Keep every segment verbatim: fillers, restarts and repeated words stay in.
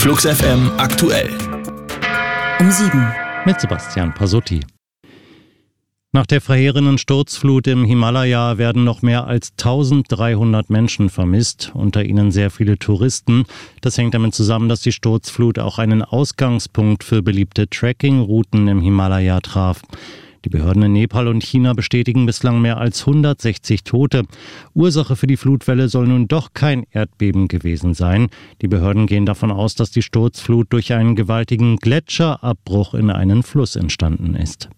Flux F M aktuell. Um sieben. Mit Sebastian Pasotti. Nach der verheerenden Sturzflut im Himalaya werden noch mehr als eintausenddreihundert Menschen vermisst, unter ihnen sehr viele Touristen. Das hängt damit zusammen, dass die Sturzflut auch einen Ausgangspunkt für beliebte Trekkingrouten im Himalaya traf. Die Behörden in Nepal und China bestätigen bislang mehr als hundertsechzig Tote. Ursache für die Flutwelle soll nun doch kein Erdbeben gewesen sein. Die Behörden gehen davon aus, dass die Sturzflut durch einen gewaltigen Gletscherabbruch in einen Fluss entstanden ist.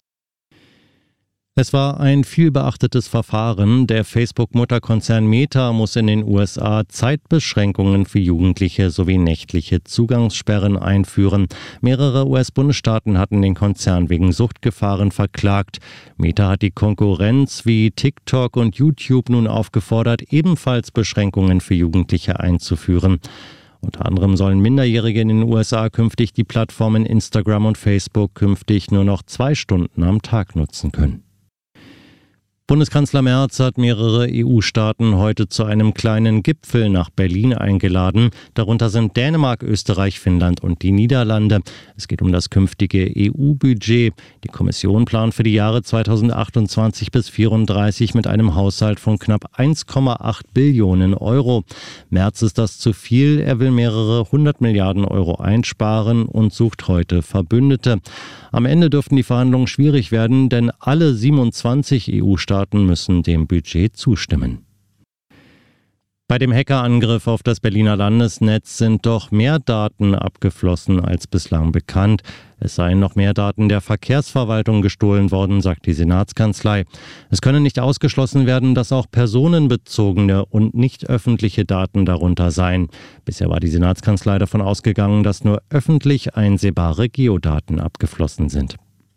Es war ein vielbeachtetes Verfahren. Der Facebook-Mutterkonzern Meta muss in den U S A Zeitbeschränkungen für Jugendliche sowie nächtliche Zugangssperren einführen. Mehrere U S-Bundesstaaten hatten den Konzern wegen Suchtgefahren verklagt. Meta hat die Konkurrenz wie TikTok und YouTube nun aufgefordert, ebenfalls Beschränkungen für Jugendliche einzuführen. Unter anderem sollen Minderjährige in den U S A künftig die Plattformen Instagram und Facebook künftig nur noch zwei Stunden am Tag nutzen können. Bundeskanzler Merz hat mehrere E U-Staaten heute zu einem kleinen Gipfel nach Berlin eingeladen. Darunter sind Dänemark, Österreich, Finnland und die Niederlande. Es geht um das künftige E U-Budget. Die Kommission plant für die Jahre zweitausendachtundzwanzig bis zweitausendvierunddreißig mit einem Haushalt von knapp eins Komma acht Billionen Euro. Merz ist das zu viel. Er will mehrere hundert Milliarden Euro einsparen und sucht heute Verbündete. Am Ende dürften die Verhandlungen schwierig werden, denn alle siebenundzwanzig E U-Staaten müssen dem Budget zustimmen. Bei dem Hackerangriff auf das Berliner Landesnetz sind doch mehr Daten abgeflossen als bislang bekannt. Es seien noch mehr Daten der Verkehrsverwaltung gestohlen worden, sagt die Senatskanzlei. Es könne nicht ausgeschlossen werden, dass auch personenbezogene und nicht öffentliche Daten darunter seien. Bisher war die Senatskanzlei davon ausgegangen, dass nur öffentlich einsehbare Geodaten abgeflossen sind.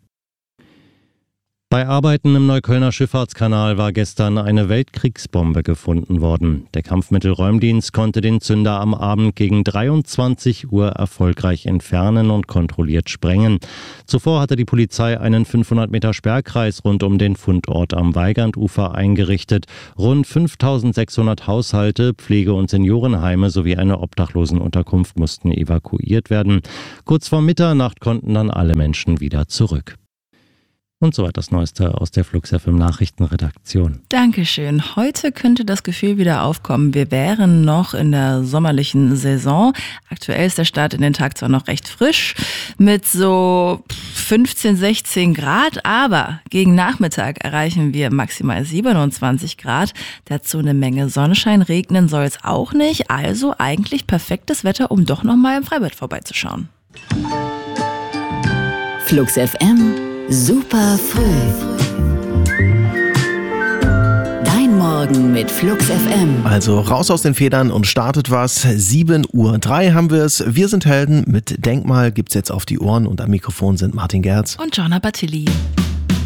Bei Arbeiten im Neuköllner Schifffahrtskanal war gestern eine Weltkriegsbombe gefunden worden. Der Kampfmittelräumdienst konnte den Zünder am Abend gegen dreiundzwanzig Uhr erfolgreich entfernen und kontrolliert sprengen. Zuvor hatte die Polizei einen fünfhundert Meter Sperrkreis rund um den Fundort am Weigandufer eingerichtet. Rund fünftausendsechshundert Haushalte, Pflege- und Seniorenheime sowie eine Obdachlosenunterkunft mussten evakuiert werden. Kurz vor Mitternacht konnten dann alle Menschen wieder zurück. Und soweit das Neueste aus der Flux F M Nachrichtenredaktion. Dankeschön. Heute könnte das Gefühl wieder aufkommen, wir wären noch in der sommerlichen Saison. Aktuell ist der Start in den Tag zwar noch recht frisch mit so fünfzehn, sechzehn Grad, aber gegen Nachmittag erreichen wir maximal siebenundzwanzig Grad. Dazu eine Menge Sonnenschein, regnen soll es auch nicht. Also eigentlich perfektes Wetter, um doch nochmal im Freibad vorbeizuschauen. Flux F M. Super früh. Dein Morgen mit Flux F M. Also raus aus den Federn und startet was. sieben Uhr drei haben wir es. Wir sind Helden mit Denkmal gibt's jetzt auf die Ohren und am Mikrofon sind Martin Gerz und Jonna Batilli.